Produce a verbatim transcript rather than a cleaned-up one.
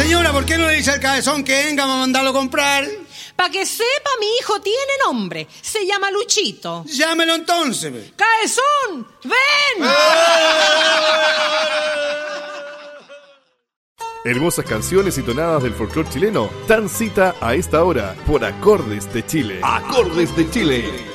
Señora, ¿por qué no le dice al cabezón que venga para mandarlo a comprar? Para que sepa, mi hijo tiene nombre. Se llama Luchito. Llámelo entonces. ¡Cabezón! ¡Ven! Hermosas canciones y tonadas del folclore chileno dan cita a esta hora por Acordes de Chile. Acordes de Chile.